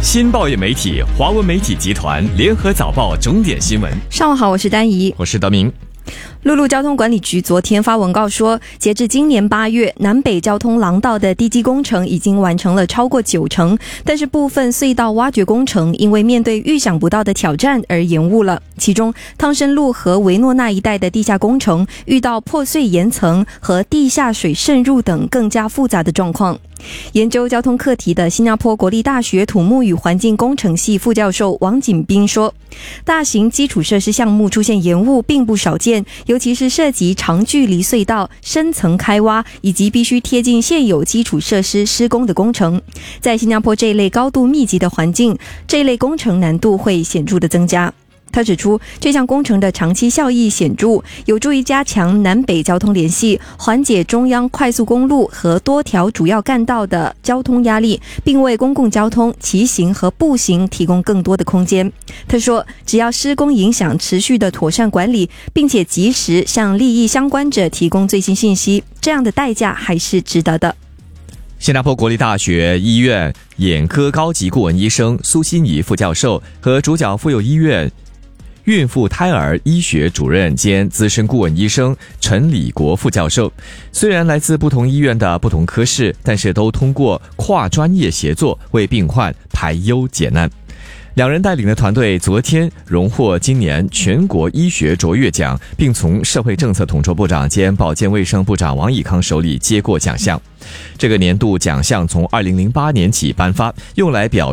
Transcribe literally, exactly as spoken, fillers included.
新报业媒体华文媒体集团联合早报重点新闻。 上午好，我是丹怡， 我是德明。 陆路交通管理局昨天发文告说，截至今年八月，南北交通廊道的地基工程已经完成了超过九成，但是部分隧道挖掘工程因为面对预想不到的挑战而延误了。其中，汤申路和维诺纳一带的地下工程遇到破碎岩层和地下水渗入等更加复杂的状况。研究交通课题的新加坡国立大学土木与环境工程系副教授王锦斌说，大型基础设施项目出现延误并不少见，尤其是涉及长距离隧道、深层开挖以及必须贴近现有基础设施施工的工程。在新加坡这一类高度密集的环境，这一类工程难度会显著的增加。他指出，这项工程的长期效益显著，有助于加强南北交通联系，缓解中央快速公路和多条主要干道的交通压力，并为公共交通、骑行和步行提供更多的空间。他说，只要施工影响持续的妥善管理，并且及时向利益相关者提供最新信息，这样的代价还是值得的。 新加坡国立大学医院眼科高级顾问医生苏欣怡副教授和主角妇幼医院孕妇胎儿医学主任兼资深顾问医生陈礼国副教授，虽然来自不同医院的不同科室，但是都通过跨专业协作为病患排忧解难。两人带领的团队昨天荣获今年全国医学卓越奖，并从社会政策统筹部长兼保健卫生部长王以康手里接过奖项。这个年度奖项从二零零八年起颁发，用来表